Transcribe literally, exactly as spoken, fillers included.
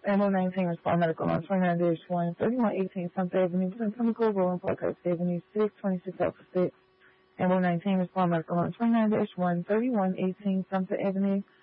Ammo nineteen Respond Medical on twenty-nine one, thirty-one eighteen Sumter Avenue, between Chemical, Rolling Park, Coast Avenue, six twenty-six Alpha State. Ammo nineteen Respond Medical on twenty-nine one, thirty-one eighteen Sumter Avenue,